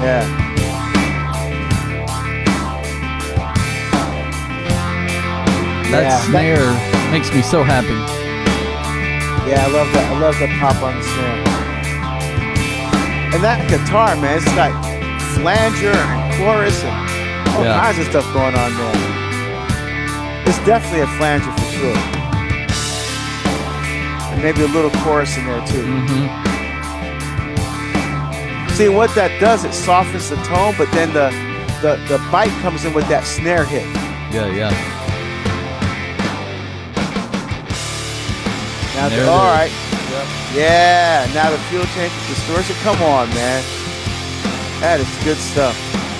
Yeah. That snare makes me so happy. Yeah, I love that. I love the pop on the snare. And that guitar, man, it's got flanger and chorus and all kinds of stuff going on there. It's definitely a flanger for sure. And maybe a little chorus in there too. See, what that does, it softens the tone, but then the bite comes in with that snare hit. Yeah. Now, all right. Yep. Yeah, now the fuel change, distortion. Come on, man. That is good stuff.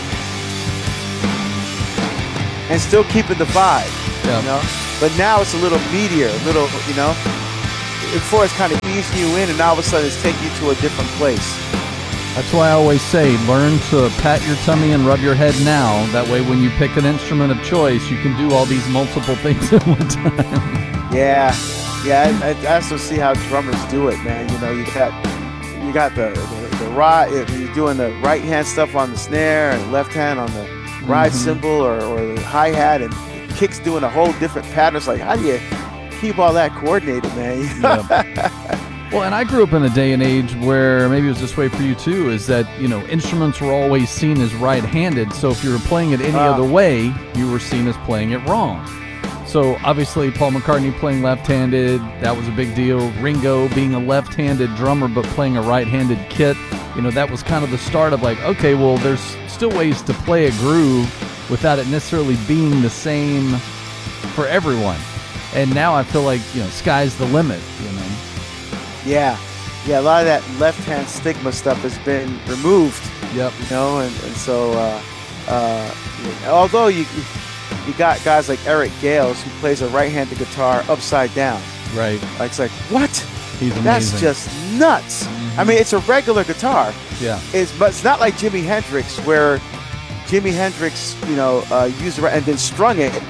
And still keeping the vibe, you know? But now it's a little meatier, a little, you know? Before it's kind of easing you in, and now all of a sudden it's taking you to a different place. That's why I always say, learn to pat your tummy and rub your head now. That way when you pick an instrument of choice, you can do all these multiple things at one time. Yeah. Yeah, I also see how drummers do it, man. You know, you got the ride. You're doing the right hand stuff on the snare and left hand on the ride cymbal or the hi hat, and kicks doing a whole different pattern. It's like, how do you keep all that coordinated, man? Well, and I grew up in a day and age where maybe it was this way for you too. Is that instruments were always seen as right-handed, so if you were playing it any other way, you were seen as playing it wrong. So obviously Paul McCartney playing left-handed, that was a big deal. Ringo being a left-handed drummer but playing a right-handed kit, that was kind of the start of like, okay, well, there's still ways to play a groove without it necessarily being the same for everyone. And now I feel like, sky's the limit, Yeah, a lot of that left-hand stigma stuff has been removed. Yep. And so although you got guys like Eric Gales who plays a right-handed guitar upside down. Right. It's like, what? He's amazing. That's just nuts. I mean, it's a regular guitar. Yeah. But it's not like Jimi Hendrix, where Jimi Hendrix, used it and then strung it,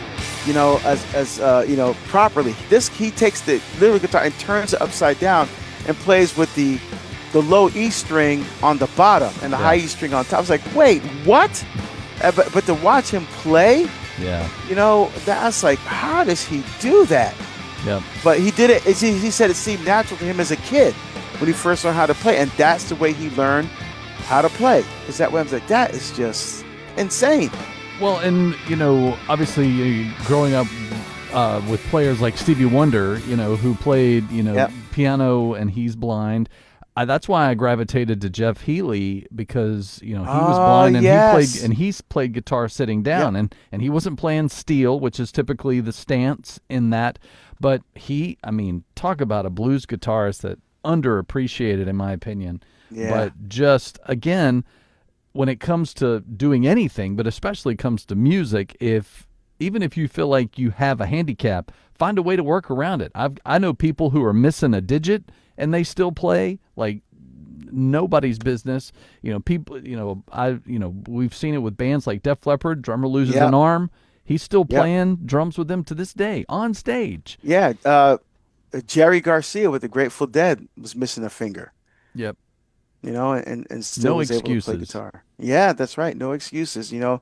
as properly. He takes the little guitar and turns it upside down and plays with the low E string on the bottom and the high E string on top. I was like, wait, what? But to watch him play, that's like, how does he do that? Yeah. But he did it. He said it seemed natural to him as a kid when he first learned how to play, and that's the way he learned how to play. Is that way? I was like, that is just insane. Well, and obviously, growing up with players like Stevie Wonder, who played, piano, and he's blind. That's why I gravitated to Jeff Healey, because he was blind and he's played guitar sitting down, and he wasn't playing steel, which is typically the stance in that, but talk about a blues guitarist that underappreciated in my opinion. But just again, when it comes to doing anything, but especially comes to music, even if you feel like you have a handicap, find a way to work around it. I know people who are missing a digit and they still play like nobody's business. People, we've seen it with bands like Def Leppard. Drummer loses an arm. He's still playing drums with them to this day on stage. Yeah. Jerry Garcia with the Grateful Dead was missing a finger. Yep. And still was able to play guitar. Yeah, that's right. No excuses. If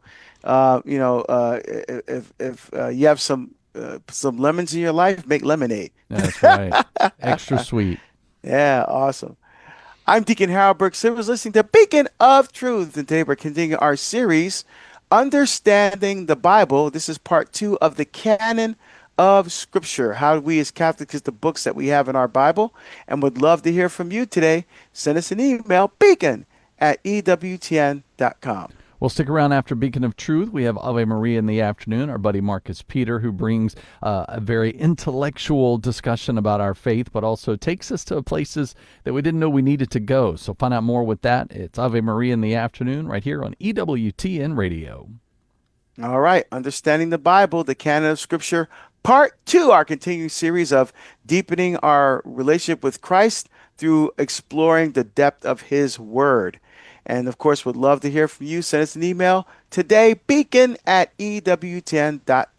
you have some lemons in your life, make lemonade. That's right. Extra sweet. Yeah, awesome. I'm Deacon Harold Burke Silvers, listening to Beacon of Truth, and today we're continuing our series, Understanding the Bible. This is part 2 of the canon of Scripture, how we as Catholics use the books that we have in our Bible, and would love to hear from you today. Send us an email, beacon@ewtn.com. Well, stick around after Beacon of Truth. We have Ave Maria in the afternoon, our buddy Marcus Peter, who brings a very intellectual discussion about our faith, but also takes us to places that we didn't know we needed to go. So find out more with that. It's Ave Maria in the afternoon right here on EWTN Radio. All right, Understanding the Bible, the Canon of Scripture, Part 2, our continuing series of deepening our relationship with Christ through exploring the depth of His Word. And, of course, would love to hear from you. Send us an email today, beacon@ewtn.com.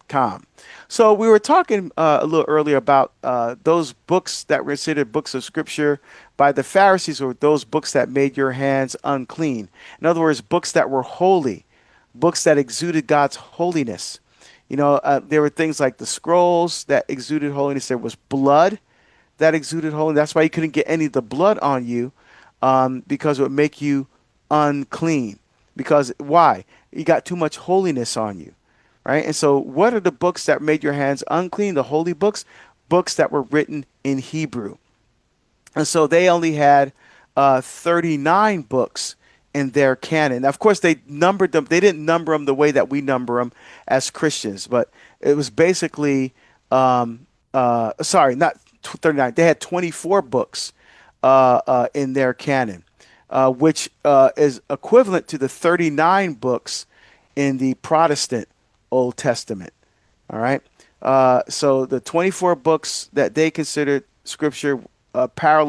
com. So we were talking a little earlier about those books that were considered books of scripture by the Pharisees, or those books that made your hands unclean. In other words, books that were holy, books that exuded God's holiness. There were things like the scrolls that exuded holiness. There was blood that exuded holiness. That's why you couldn't get any of the blood on you, because it would make you unclean. Because why? You got too much holiness on you, right? And so, what are the books that made your hands unclean? The holy books, books that were written in Hebrew. And so they only had 39 books in their canon. Now, of course, they numbered them. They didn't number them the way that we number them as Christians, but it was basically, sorry, not 39. They had 24 books in their canon, which is equivalent to the 39 books in the Protestant Old Testament. All right. So the 24 books that they considered scripture parallel